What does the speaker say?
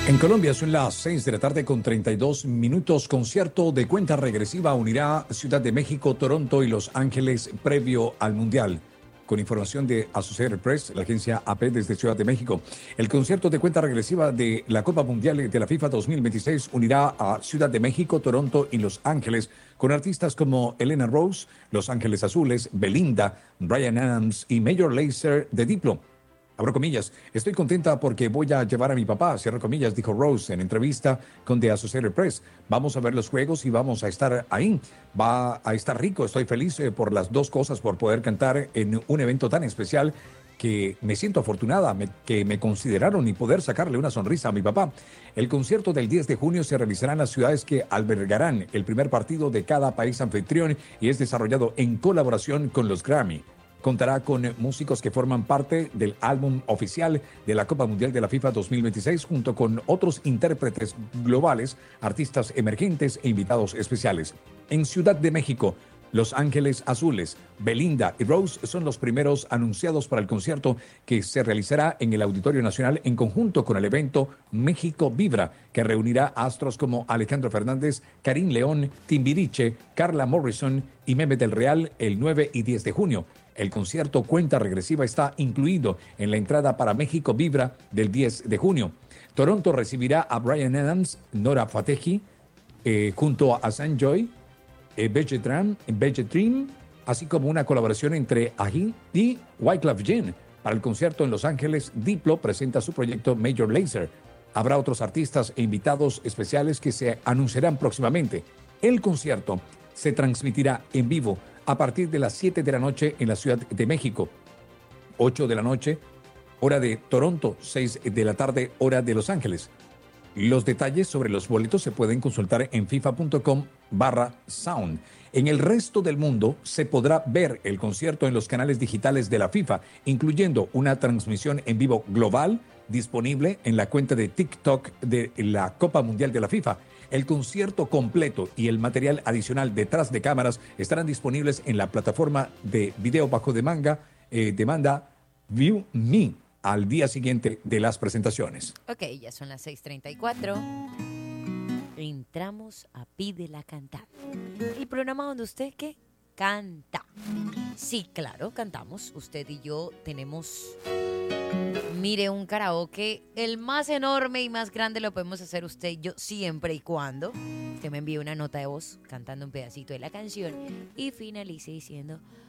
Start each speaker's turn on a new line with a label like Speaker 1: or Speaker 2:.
Speaker 1: En Colombia son las 6 de la tarde con 32 minutos. Concierto de cuenta regresiva unirá Ciudad de México, Toronto y Los Ángeles previo al Mundial. Con información de Associated Press, la agencia AP desde Ciudad de México. El concierto de cuenta regresiva de la Copa Mundial de la FIFA 2026 unirá a Ciudad de México, Toronto y Los Ángeles con artistas como Elena Rose, Los Ángeles Azules, Belinda, Bryan Adams y Major Lazer de Diplo. Abro comillas, estoy contenta porque voy a llevar a mi papá, cierro comillas, dijo Rose en entrevista con The Associated Press. Vamos a ver los juegos y vamos a estar ahí. Va a estar rico, estoy feliz por las dos cosas, por poder cantar en un evento tan especial que me siento afortunada, que me consideraron y poder sacarle una sonrisa a mi papá. El concierto del 10 de junio se realizará en las ciudades que albergarán el primer partido de cada país anfitrión y es desarrollado en colaboración con los Grammy. Contará con músicos que forman parte del álbum oficial de la Copa Mundial de la FIFA 2026, junto con otros intérpretes globales, artistas emergentes e invitados especiales. En Ciudad de México, Los Ángeles Azules, Belinda y Rose son los primeros anunciados para el concierto que se realizará en el Auditorio Nacional en conjunto con el evento México Vibra, que reunirá a astros como Alejandro Fernández, Karim León, Timbiriche, Carla Morrison y Meme del Real el 9 y 10 de junio. El concierto Cuenta Regresiva está incluido en la entrada para México Vibra del 10 de junio. Toronto recibirá a Bryan Adams, Nora Fatehi, junto a Sanjoy, Veggie Dream, así como una colaboración entre Ají y Wyclef Jean. Para el concierto en Los Ángeles, Diplo presenta su proyecto Major Lazer. Habrá otros artistas e invitados especiales que se anunciarán próximamente. El concierto se transmitirá en vivo a partir de las 7 de la noche en la Ciudad de México, 8 de la noche, hora de Toronto, 6 de la tarde, hora de Los Ángeles. Los detalles sobre los boletos se pueden consultar en fifa.com/sound. En el resto del mundo se podrá ver el concierto en los canales digitales de la FIFA, incluyendo una transmisión en vivo global disponible en la cuenta de TikTok de la Copa Mundial de la FIFA. El concierto completo y el material adicional detrás de cámaras estarán disponibles en la plataforma de video bajo demanda ViewMe al día siguiente de las presentaciones.
Speaker 2: Ok, ya son las 6:34. Entramos a Pídela Cantar. El programa donde usted, ¿qué? Canta. Sí, claro, cantamos. Usted y yo tenemos... Mire, un karaoke, el más enorme y más grande lo podemos hacer usted y yo siempre y cuando usted me envíe una nota de voz cantando un pedacito de la canción y finalice diciendo...